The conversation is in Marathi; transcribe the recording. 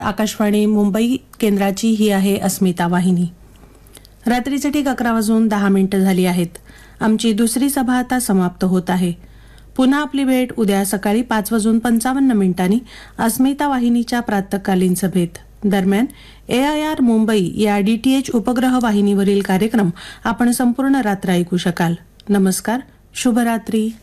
आकाशवाणी मुंबई केंद्राची ही आहे अस्मिता वाहिनी. रात्रीचे ठीक 11:10 झाली आहेत. आमची दुसरी सभा आता समाप्त होत आहे. पुन्हा आपली भेट उद्या सकाळी 5:55 अस्मिता वाहिनीच्या प्रातःकालीन सभेत. दरम्यान AIR मुंबई या DTH उपग्रह वाहिनीवरील कार्यक्रम आपण संपूर्ण रात्र ऐकू शकाल. नमस्कार, शुभरात्री.